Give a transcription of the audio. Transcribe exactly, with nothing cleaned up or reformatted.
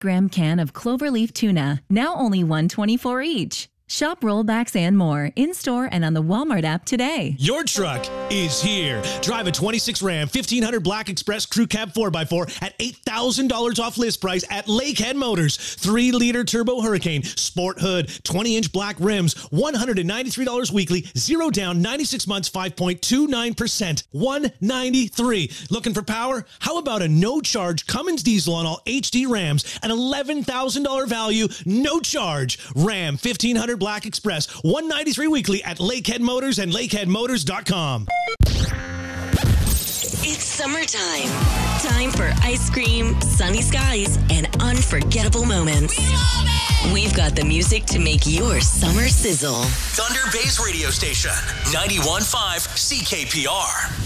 gram can of Cloverleaf tuna, now only one twenty-four each. Shop rollbacks and more in-store and on the Walmart app today. Your truck is here. Drive a twenty-six Ram fifteen hundred Black Express Crew Cab four by four at eight thousand dollars off list price at Lakehead Motors. three liter Turbo Hurricane, Sport Hood, twenty inch black rims, one hundred ninety-three dollars weekly, zero down, ninety-six months, five point two nine percent, one hundred ninety-three dollars. Looking for power? How about a no-charge Cummins diesel on all H D Rams? An eleven thousand dollars value, no charge. Ram fifteen hundred Black Express, one hundred ninety-three dollars weekly at Lakehead Motors and lakehead motors dot com. It's summertime. Time for ice cream, sunny skies, and unforgettable moments. We love it! We've got the music to make your summer sizzle. Thunder Bay's radio station, ninety-one point five C K P R.